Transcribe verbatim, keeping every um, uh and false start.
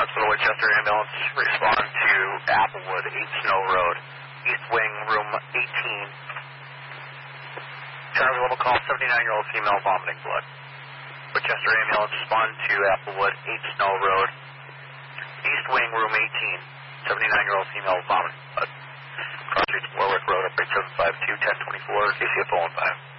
Hospital, Winchester ambulance, respond to Applewood, eight Snow Road, East Wing, room eighteen. Charlie level call, seventy-nine-year-old female vomiting blood. Winchester ambulance, respond to Applewood, eight Snow Road, East Wing, room eighteen. seventy-nine-year-old female vomiting blood. Cross Street, Warwick Road, upgrade seven five two, ten twenty-four, K C F oh one five.